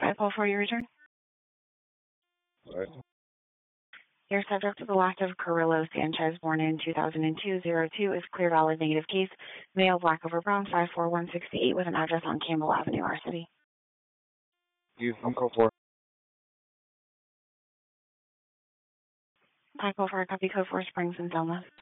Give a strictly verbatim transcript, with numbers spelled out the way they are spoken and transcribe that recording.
I call for your return. All right. Your subject to the lack of Carrillo Sanchez, born in two thousand two, zero two, is clear valid negative case, male, black over brown, five four one six eight, with an address on Campbell Avenue, R City. You, I'm call for. I call for a copy code for Springs and Selma.